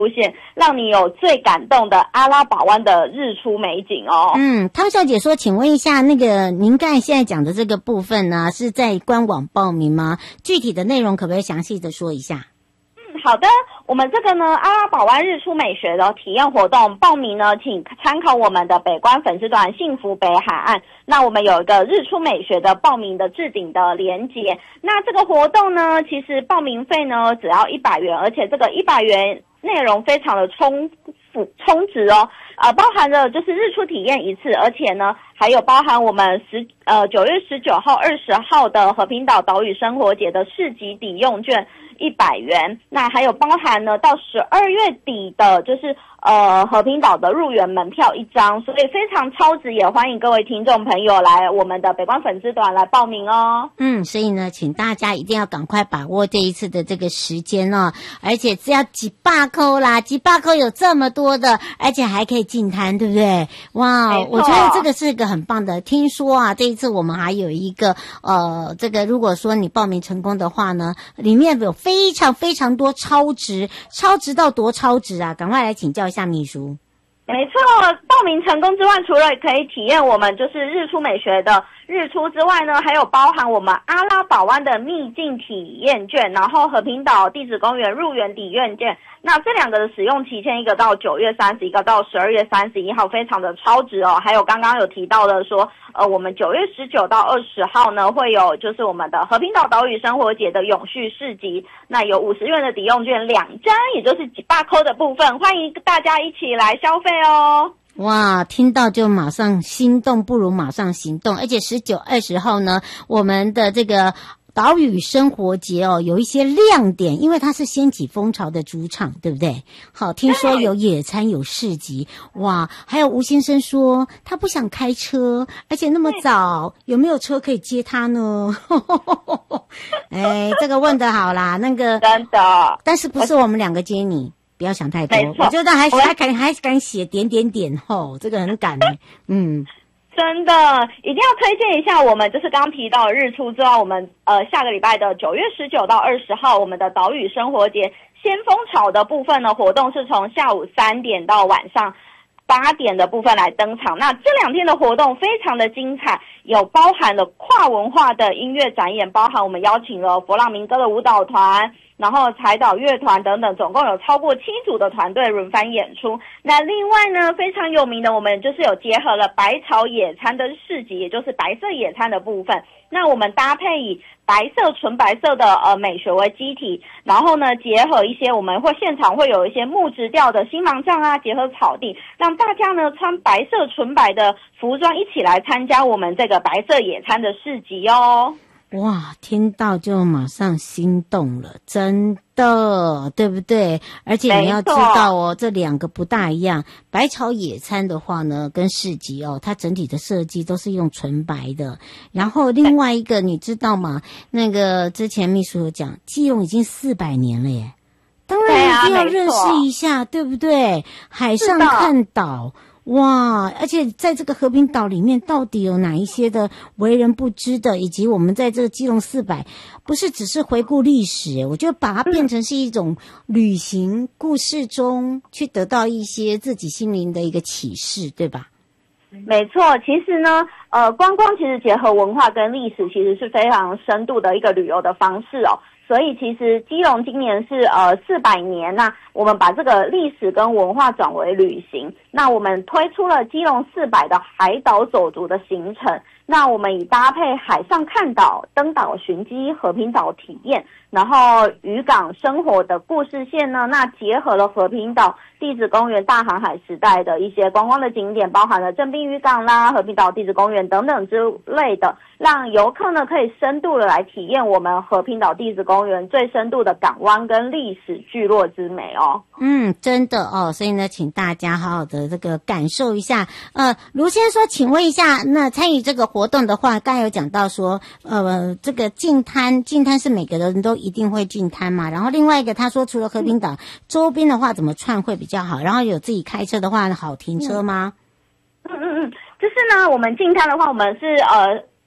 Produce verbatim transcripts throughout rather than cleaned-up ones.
出现，让你有最感动的阿拉堡湾的日出美景哦。 嗯，汤小姐说，请问一下，那个您刚才现在讲的这个部分呢，是在官网报名吗？具体的内容可不可以详细的说一下？ 嗯，好的。我们这个呢，阿拉堡湾日出美学的体验活动报名呢，请参考我们的北关粉丝团幸福北海岸。那我们有一个日出美学的报名的置顶的连结。那这个活动呢，其实报名费呢只要一百元，而且这个一百元内容非常的充富充值哦。呃，包含了就是日出体验一次，而且呢还有包含我们十呃九月十九号、二十号的和平岛岛屿生活节的市集抵用券一百元，那还有包含呢到十二月底的就是呃和平岛的入园门票一张，所以非常超值，也欢迎各位听众朋友来我们的北关粉丝团来报名哦。 嗯，所以呢，请大家一定要赶快把握这一次的这个时间哦，而且只要几百块啦，几百块有这么多的，而且还可以进摊，对不对？哇，我觉得这个是一个很棒的。听说啊，这一次我们还有一个呃，这个如果说你报名成功的话呢，里面有非常非常多超值，超值到多超值啊！赶快来请教一下秘书。 没错，报名成功之外，除了可以体验我们就是日出美学的日出之外呢，还有包含我们阿拉堡湾的秘境体验券，然后和平岛地质公园入园抵用券。那这两个的使用期限，一个到九月三十，一个到十二月三十一号，非常的超值哦。还有刚刚有提到的说，呃，我们九月十九到二十号呢，会有就是我们的和平岛岛屿生活节的永续市集，那有五十元的抵用券两张，也就是几百块的部分，欢迎大家一起来消费哦。 哇，听到就马上心动，不如马上行动。而且十九、二十号呢，我们的这个岛屿生活节哦，有一些亮点，因为它是掀起风潮的主场，对不对？好，听说有野餐，有市集，哇！还有吴先生说他不想开车，而且那么早，有没有车可以接他呢？哎，这个问得好啦，那个真的， 但是不是我们两个接你？不要想太多，我觉得还还敢还敢写点点点吼，这个很敢欸，嗯。 真的一定要推荐一下我们就是刚提到的日出之外，我们呃下个礼拜的九月十九到二十号，我们的岛屿生活节先锋潮的部分呢，活动是从下午三点到晚上八点的部分来登场。那这两天的活动非常的精彩，有包含了跨文化的音乐展演，包含我们邀请了佛朗明哥的舞蹈团，然后彩岛乐团等等，总共有超过七组的团队轮番演出。那另外呢，非常有名的，我们就是有结合了百草野餐的市集，也就是白色野餐的部分。那我们搭配以白色纯白色的呃美学为基体，然后呢结合一些我们会现场会有一些木质调的新芒杖啊，结合草地，让大家呢穿白色纯白的服装一起来参加我们这个白色野餐的市集哦。 哇，听到就马上心动了，真的，对不对？而且你要知道哦，这两个不大一样。白草野餐的话呢，跟市集哦，它整体的设计都是用纯白的。然后另外一个，你知道吗？那个之前秘书有讲，基隆已经四百年了耶，当然一定要认识一下，对不对？海上看岛。哇，而且在这个和平岛里面到底有哪一些的为人不知的，以及我们在这个基隆四百不是只是回顾历史，我觉得把它变成是一种旅行故事中去得到一些自己心灵的一个启示，对吧？ 没错，其实呢呃，观光其实结合文化跟历史，其实是非常深度的一个旅游的方式哦。所以其实基隆今年是呃四百年，那我们把这个历史跟文化转为旅行，那我们推出了基隆四百的海岛走读的行程，那我们以搭配海上看岛、登岛寻机、和平岛体验，然后渔港生活的故事线呢，那结合了和平岛地质公园大航海时代的一些观光的景点，包含了正滨渔港啦、和平岛地质公园等等之类的，让游客呢可以深度的来体验我们和平岛地质公园最深度的港湾跟历史聚落之美哦。 嗯，真的哦，所以呢，请大家好好的这个感受一下。呃，卢先生说，请问一下，那参与这个活动的话，刚才有讲到说，呃，这个进滩，进滩是每个人都一定会进滩嘛。然后另外一个，他说除了和平岛、嗯、周边的话，怎么串会比较好？然后有自己开车的话，好停车吗？ 嗯嗯嗯，就是呢，我们进滩的话，我们是呃。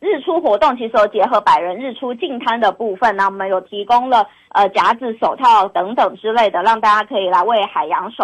日出活动其实有结合百人日出净滩的部分呢，我们有提供了呃夹子、手套等等之类的，让大家可以来为海洋守